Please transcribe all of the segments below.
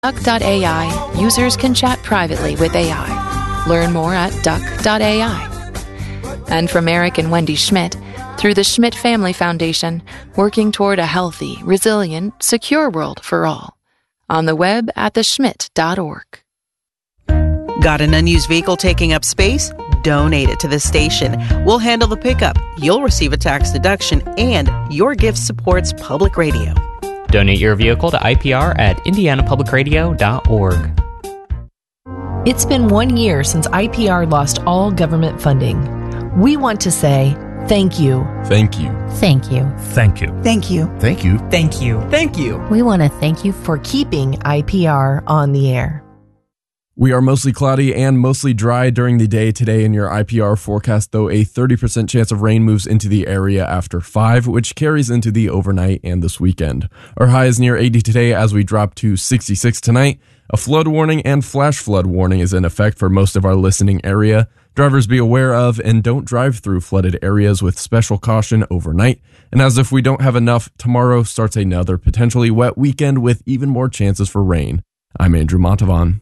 Duck.ai, users can chat privately with AI. Learn more at duck.ai. And from Eric and Wendy Schmidt, through the Schmidt Family Foundation, working toward a healthy, resilient, secure world for all. On the web at theschmidt.org. Got an unused vehicle taking up space? Donate it to the station. We'll handle the pickup. You'll receive a tax deduction, and your gift supports public radio. Donate your vehicle to IPR at indianapublicradio.org. It's been 1 year since IPR lost all government funding. We want to say thank you. Thank you. Thank you. Thank you. Thank you. Thank you. Thank you. Thank you. We want to thank you For keeping IPR on the air. We are mostly cloudy and mostly dry during the day today in your IPR forecast, though a 30% chance of rain moves into the area after 5, which carries into the overnight and this weekend. Our high is near 80 today as we drop to 66 tonight. A flood warning and flash flood warning is in effect for most of our listening area. Drivers be aware of and don't drive through flooded areas with special caution overnight. And as if we don't have enough, tomorrow starts another potentially wet weekend with even more chances for rain. I'm Andrew Montavon.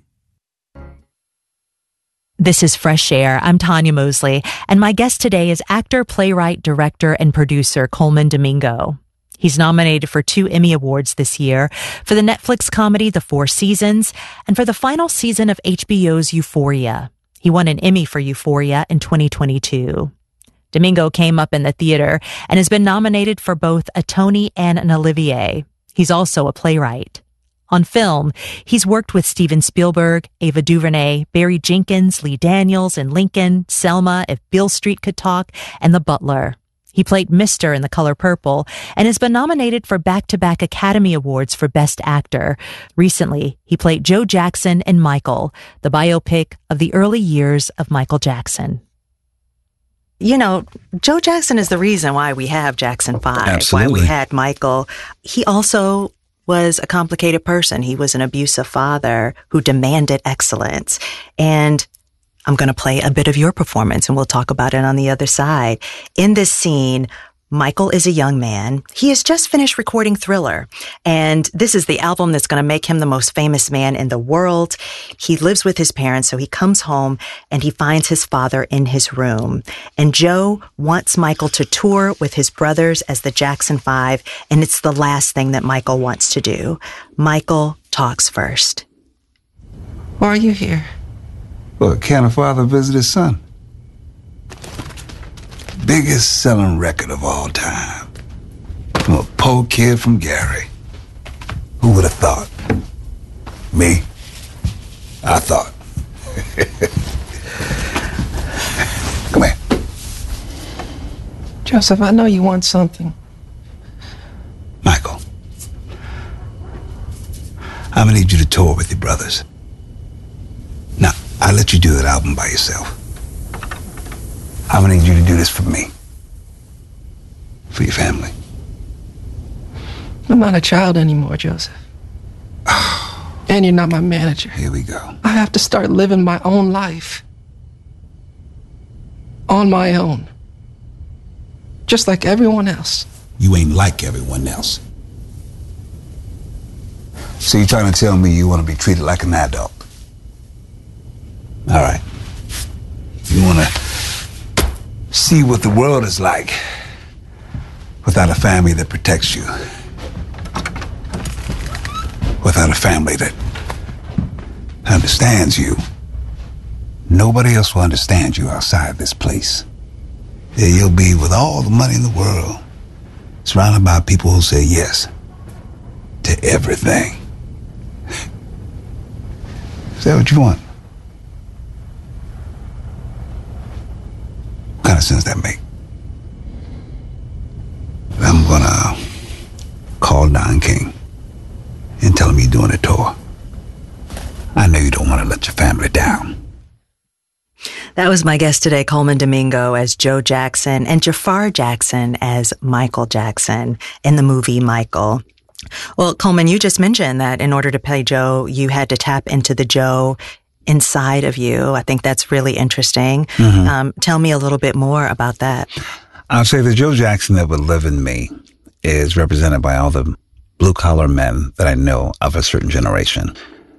This is Fresh Air. I'm Tanya Mosley, and my guest today is actor, playwright, director, and producer Colman Domingo. He's nominated for 2 Emmy Awards this year for the Netflix comedy The Four Seasons and for the final season of HBO's Euphoria. He won an Emmy for Euphoria in 2022. Domingo came up in the theater and has been nominated for both a Tony and an Olivier. He's also a playwright. On film, he's worked with Steven Spielberg, Ava DuVernay, Barry Jenkins, Lee Daniels in Lincoln, Selma, If Beale Street Could Talk, and The Butler. He played Mr. in The Color Purple and has been nominated for back-to-back Academy Awards for Best Actor. Recently, he played Joe Jackson in Michael, the biopic of the early years of Michael Jackson. You know, Joe Jackson is the reason why we have Jackson 5, Absolutely. why we had Michael. He also was a complicated person. He was an abusive father who demanded excellence. And I'm going to play a bit of your performance and we'll talk about it on the other side. In this scene, Michael is a young man. He has just finished recording Thriller, and this is the album that's going to make him the most famous man in the world. He lives with his parents, so he comes home and he finds his father in his room. And Joe wants Michael to tour with his brothers as the Jackson 5, and it's the last thing that Michael wants to do. Michael talks first. Why are you here? Well, can a father visit his son? Biggest selling record of all time. From a poor kid from Gary. Who would have thought? Me? I thought. Come here. Joseph, I know you want something. Michael, I'm gonna need you to tour with your brothers. Now, I let you do that album by yourself. I'm gonna need you to do this for me. For your family. I'm not a child anymore, Joseph. And you're not my manager. Here we go. I have to start living my own life. On my own. Just like everyone else. You ain't like everyone else. So you're trying to tell me you want to be treated like an adult? All right. You want to see what the world is like without a family that protects you. Without a family that understands you. Nobody else will understand you outside this place. There you'll be with all the money in the world, surrounded by people who say yes to everything. Is that what you want? What kind of sense that make? I'm gonna call Don King and tell him you're doing a tour. I know you don't want to let your family down. That was my guest today, Colman Domingo as Joe Jackson and Jafar Jackson as Michael Jackson in the movie Michael. Well, Colman, you just mentioned that in order to play Joe, you had to tap into the Joe inside of you. I think that's really interesting. Mm-hmm. Tell me a little bit more about that. I'll say the Joe Jackson that would live in me is represented by all the blue-collar men that I know of a certain generation.